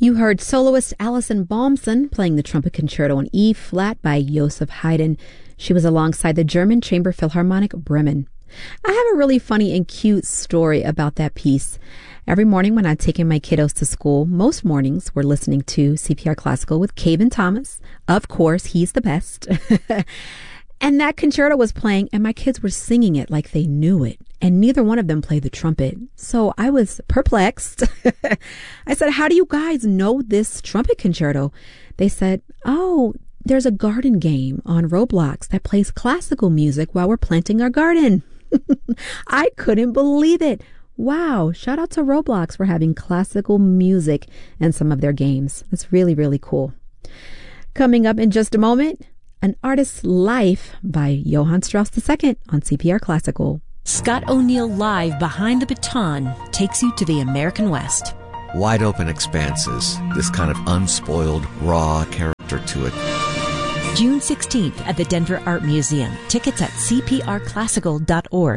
You heard soloist Alison Baumson playing the trumpet concerto in E flat by Joseph Haydn. She was alongside the German Chamber Philharmonic Bremen. I have a really funny and cute story about that piece. Every morning when I'd taken my kiddos to school, most mornings we're listening to CPR Classical with Caven Thomas. Of course, he's the best. And that concerto was playing, and my kids were singing it like they knew it. And neither one of them played the trumpet. So I was perplexed. I said, how do you guys know this trumpet concerto? They said, oh, there's a garden game on Roblox that plays classical music while we're planting our garden. I couldn't believe it. Wow. Shout out to Roblox for having classical music in some of their games. It's really, really cool. Coming up in just a moment, An Artist's Life by Johann Strauss II on CPR Classical. Scott O'Neill Live Behind the Baton takes you to the American West. Wide open expanses, this kind of unspoiled, raw character to it. June 16th at the Denver Art Museum. Tickets at cprclassical.org.